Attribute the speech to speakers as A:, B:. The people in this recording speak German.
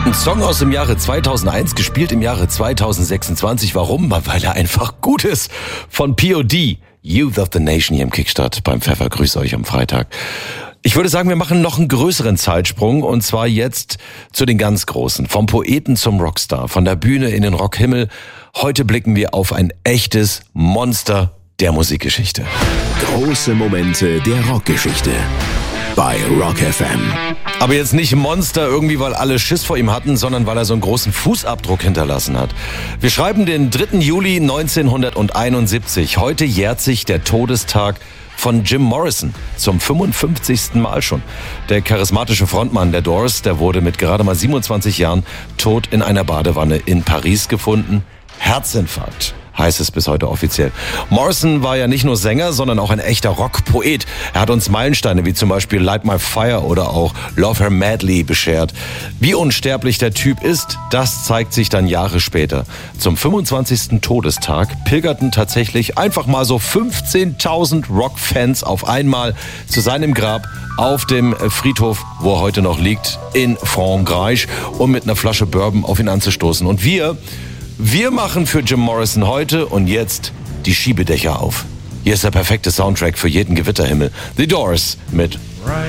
A: Ein Song aus dem Jahre 2001, gespielt im Jahre 2026. Warum? Weil er einfach gut ist. Von POD, Youth of the Nation hier im Kickstart beim Pfeffer. Grüße euch am Freitag. Ich würde sagen, wir machen noch einen größeren Zeitsprung und zwar jetzt zu den ganz Großen. Vom Poeten zum Rockstar, von der Bühne in den Rockhimmel. Heute blicken wir auf ein echtes Monster der Musikgeschichte.
B: Große Momente der Rockgeschichte bei Rock FM.
A: Aber jetzt nicht Monster irgendwie, weil alle Schiss vor ihm hatten, sondern weil er so einen großen Fußabdruck hinterlassen hat. Wir schreiben den 3. Juli 1971. Heute jährt sich der Todestag von Jim Morrison zum 55. Mal schon. Der charismatische Frontmann der Doors, der wurde mit gerade mal 27 Jahren tot in einer Badewanne in Paris gefunden. Herzinfarkt heißt es bis heute offiziell. Morrison war ja nicht nur Sänger, sondern auch ein echter Rockpoet. Er hat uns Meilensteine wie zum Beispiel Light My Fire oder auch Love Her Madly beschert. Wie unsterblich der Typ ist, das zeigt sich dann Jahre später. Zum 25. Todestag pilgerten tatsächlich einfach mal so 15.000 Rockfans auf einmal zu seinem Grab auf dem Friedhof, wo er heute noch liegt, in Frankreich, um mit einer Flasche Bourbon auf ihn anzustoßen. Und wir machen für Jim Morrison heute und jetzt die Schiebedächer auf. Hier ist der perfekte Soundtrack für jeden Gewitterhimmel. The Doors mit